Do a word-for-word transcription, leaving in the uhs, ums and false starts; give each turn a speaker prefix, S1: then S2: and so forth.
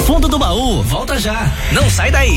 S1: Fundo do baú, volta já. Não sai daí.